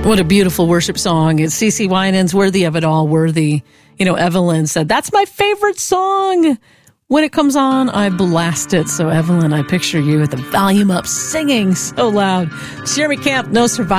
What a beautiful worship song. It's CeCe Winans, Worthy of It All, Worthy. You know, Evelyn said, that's my favorite song. When it comes on, I blast it. So, Evelyn, I picture you with the volume up, singing so loud. Jeremy Camp, No Survivor.